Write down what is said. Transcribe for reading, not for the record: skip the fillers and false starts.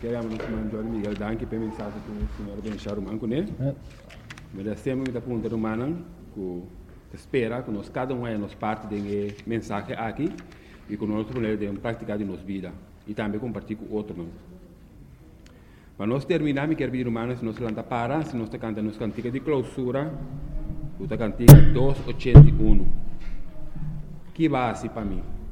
queremos chamar Jorge Miguel Danke para mensagem que o senhor Benchar Manco, né? Mas sempre muita pergunta humana que espera que nós cada um é nos parte de mensagem aqui e que nós podemos praticar de nossa vida e também compartilhar com outros. Para nós terminar, me quero pedir humanos, se nós lanta para, se nós cantamos nos cantiga de clausura, o cantiga 281. Que base para mim?